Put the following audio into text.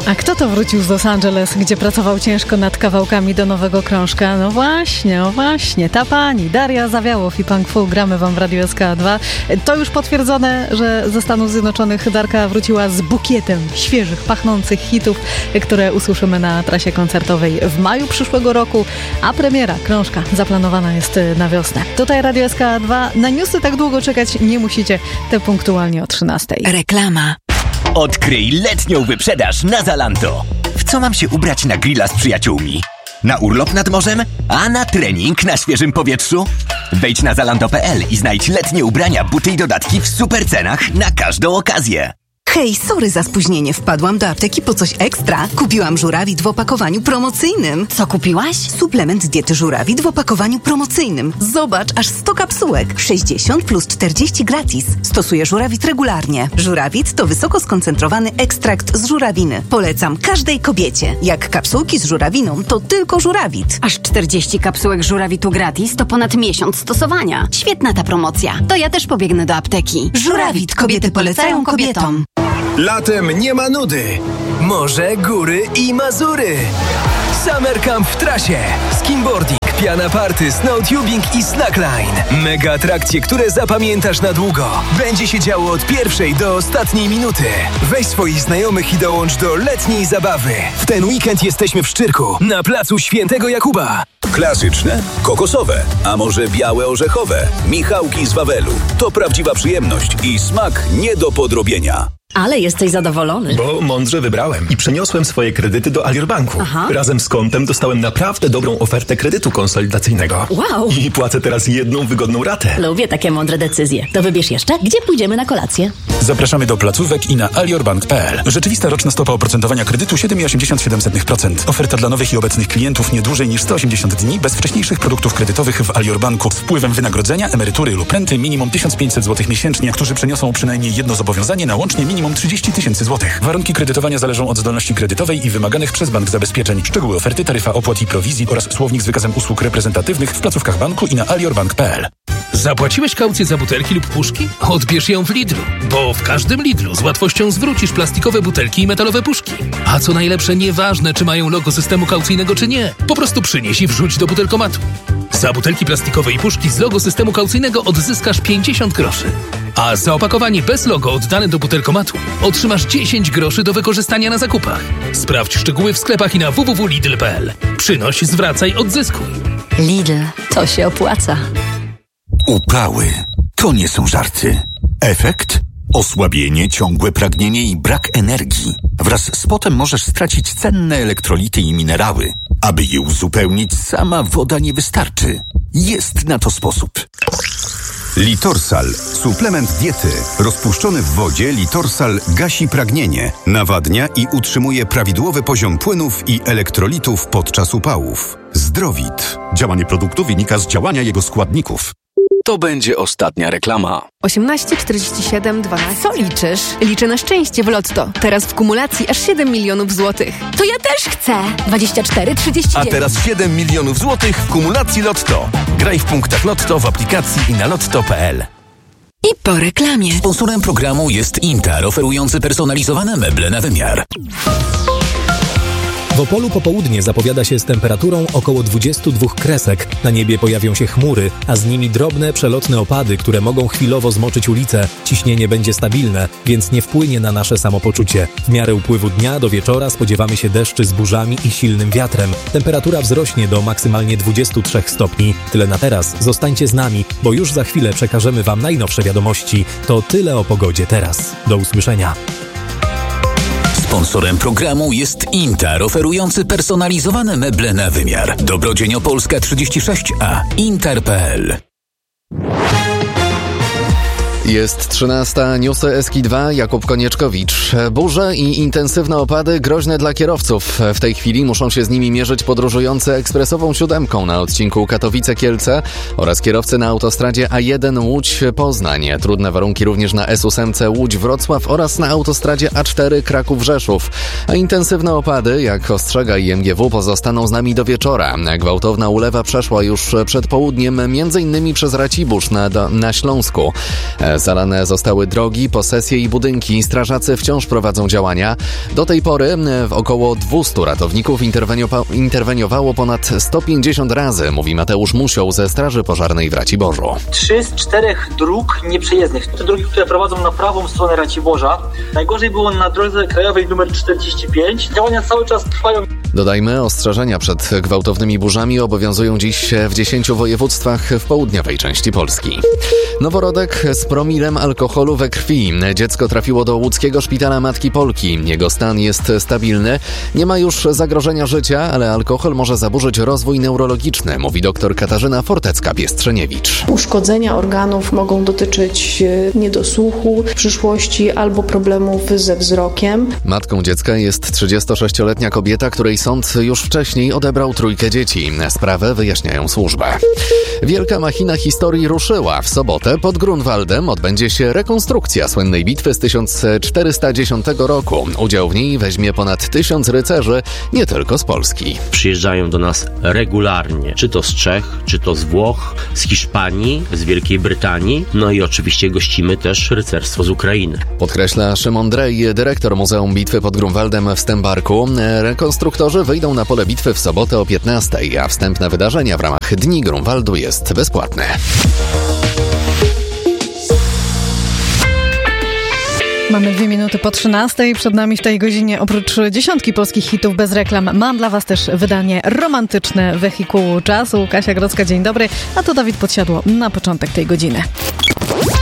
A kto to wrócił z Los Angeles, gdzie pracował ciężko nad kawałkami do nowego krążka? No właśnie, ta pani, Daria Zawiałow i Punk Fu, gramy wam w Radio SK2. To już potwierdzone, że ze Stanów Zjednoczonych Darka wróciła z bukietem świeżych, pachnących hitów, które usłyszymy na trasie koncertowej w maju przyszłego roku, a premiera krążka zaplanowana jest na wiosnę. Tutaj Radio SK2. Na newsy tak długo czekać nie musicie, te punktualnie o 13:00. Reklama. Odkryj letnią wyprzedaż na Zalando. W co mam się ubrać na grilla z przyjaciółmi? Na urlop nad morzem? A na trening na świeżym powietrzu? Wejdź na zalando.pl i znajdź letnie ubrania, buty i dodatki w super cenach na każdą okazję. Hej, sorry za spóźnienie. Wpadłam do apteki po coś ekstra. Kupiłam żurawit w opakowaniu promocyjnym. Co kupiłaś? Suplement diety żurawit w opakowaniu promocyjnym. Zobacz, aż 100 kapsułek. 60 plus 40 gratis. Stosuję żurawit regularnie. Żurawit to wysoko skoncentrowany ekstrakt z żurawiny. Polecam każdej kobiecie. Jak kapsułki z żurawiną, to tylko żurawit. Aż 40 kapsułek żurawitu gratis to ponad miesiąc stosowania. Świetna ta promocja. To ja też pobiegnę do apteki. Żurawit. Kobiety polecają kobietom. Latem nie ma nudy. Morze, góry i Mazury. Summer Camp w trasie. Skimboarding, piana party, snowtubing i slackline. Mega atrakcje, które zapamiętasz na długo. Będzie się działo od pierwszej do ostatniej minuty. Weź swoich znajomych i dołącz do letniej zabawy. W ten weekend jesteśmy w Szczyrku, na placu Świętego Jakuba. Klasyczne, kokosowe, a może białe orzechowe. Michałki z Wawelu. To prawdziwa przyjemność i smak nie do podrobienia. Ale jesteś zadowolony. Bo mądrze wybrałem i przeniosłem swoje kredyty do Alior Banku. Aha. Razem z kontem dostałem naprawdę dobrą ofertę kredytu konsolidacyjnego. Wow. I płacę teraz jedną wygodną ratę. Lubię takie mądre decyzje. To wybierz jeszcze, gdzie pójdziemy na kolację. Zapraszamy do placówek i na aliorbank.pl. Rzeczywista roczna stopa oprocentowania kredytu 7,87%. Oferta dla nowych i obecnych klientów nie dłużej niż 180 dni bez wcześniejszych produktów kredytowych w Alior Banku z wpływem wynagrodzenia, emerytury lub renty minimum 1500 zł miesięcznie, którzy przeniosą przynajmniej jedno zobowiązanie na łącznie minimum 30 000 złotych. Warunki kredytowania zależą od zdolności kredytowej i wymaganych przez bank zabezpieczeń. Szczegóły oferty, taryfa opłat i prowizji oraz słownik z wykazem usług reprezentatywnych w placówkach banku i na aliorbank.pl. Zapłaciłeś kaucję za butelki lub puszki? Odbierz ją w Lidlu, bo w każdym Lidlu z łatwością zwrócisz plastikowe butelki i metalowe puszki. A co najlepsze, nieważne czy mają logo systemu kaucyjnego czy nie, po prostu przynieś i wrzuć do butelkomatu. Za butelki plastikowe i puszki z logo systemu kaucyjnego odzyskasz 50 groszy. A za opakowanie bez logo oddane do butelkomatu otrzymasz 10 groszy do wykorzystania na zakupach. Sprawdź szczegóły w sklepach i na www.lidl.pl. Przynoś, zwracaj, odzyskuj. Lidl, to się opłaca. Upały to nie są żarty. Efekt? Osłabienie, ciągłe pragnienie i brak energii. Wraz z potem możesz stracić cenne elektrolity i minerały. Aby je uzupełnić, sama woda nie wystarczy. Jest na to sposób. Litorsal. Suplement diety. Rozpuszczony w wodzie Litorsal gasi pragnienie, nawadnia i utrzymuje prawidłowy poziom płynów i elektrolitów podczas upałów. Zdrowit. Działanie produktu wynika z działania jego składników. To będzie ostatnia reklama. 18, 47, 12. Co liczysz? Liczę na szczęście w Lotto. Teraz w kumulacji aż 7 milionów złotych. To ja też chcę. 24, 39. A teraz 7 milionów złotych w kumulacji Lotto. Graj w punktach Lotto w aplikacji i na lotto.pl. I po reklamie. Sponsorem programu jest Intar, oferujący personalizowane meble na wymiar. W Opolu popołudnie zapowiada się z temperaturą około 22 kresek. Na niebie pojawią się chmury, a z nimi drobne, przelotne opady, które mogą chwilowo zmoczyć ulice. Ciśnienie będzie stabilne, więc nie wpłynie na nasze samopoczucie. W miarę upływu dnia do wieczora spodziewamy się deszczy z burzami i silnym wiatrem. Temperatura wzrośnie do maksymalnie 23 stopni. Tyle na teraz. Zostańcie z nami, bo już za chwilę przekażemy Wam najnowsze wiadomości. To tyle o pogodzie teraz. Do usłyszenia. Sponsorem programu jest Intar, oferujący personalizowane meble na wymiar. Dobrodzień Opolska 36A. Intar.pl. Jest 13. Newsy SK2, Jakub Konieczkowicz. Burze i intensywne opady groźne dla kierowców. W tej chwili muszą się z nimi mierzyć podróżujący ekspresową 7 na odcinku Katowice-Kielce oraz kierowcy na autostradzie A1 Łódź-Poznań. Trudne warunki również na S8 Łódź-Wrocław oraz na autostradzie A4 Kraków-Rzeszów. A intensywne opady, jak ostrzega IMGW, pozostaną z nami do wieczora. Gwałtowna ulewa przeszła już przed południem, m.in. przez Racibórz na Śląsku. Zalane zostały drogi, posesje i budynki. Strażacy wciąż prowadzą działania. Do tej pory około 200 ratowników interweniowało ponad 150 razy, mówi Mateusz Musioł ze Straży Pożarnej w Raciborzu. 3 z 4 dróg nieprzejezdnych. Te drogi, które prowadzą na prawą stronę Raciborza. Najgorzej było na drodze krajowej nr 45. Działania cały czas trwają. Dodajmy, ostrzeżenia przed gwałtownymi burzami obowiązują dziś w 10 województwach w południowej części Polski. Noworodek z promilem alkoholu we krwi. Dziecko trafiło do łódzkiego szpitala Matki Polki. Jego stan jest stabilny. Nie ma już zagrożenia życia, ale alkohol może zaburzyć rozwój neurologiczny, mówi dr Katarzyna Fortecka-Piestrzeniewicz. Uszkodzenia organów mogą dotyczyć niedosłuchu w przyszłości albo problemów ze wzrokiem. Matką dziecka jest 36-letnia kobieta, której sąd już wcześniej odebrał 3 dzieci. Sprawę wyjaśniają służby. Wielka machina historii ruszyła. W sobotę pod Grunwaldem odbędzie się rekonstrukcja słynnej bitwy z 1410 roku. Udział w niej weźmie ponad 1000 rycerzy, nie tylko z Polski. Przyjeżdżają do nas regularnie, czy to z Czech, czy to z Włoch, z Hiszpanii, z Wielkiej Brytanii, no i oczywiście gościmy też rycerstwo z Ukrainy. Podkreśla Szymon Drej, dyrektor Muzeum Bitwy pod Grunwaldem w Stębarku. Rekonstruktorzy wyjdą na pole bitwy w sobotę o 15:00, a wstępne wydarzenia w ramach Dni Grunwaldu jest bezpłatne. Mamy 2 minuty po 13:00. Przed nami w tej godzinie oprócz dziesiątki polskich hitów bez reklam mam dla Was też wydanie romantyczne Wehikułu Czasu. Kasia Grodzka, dzień dobry, a to Dawid Podsiadło na początek tej godziny.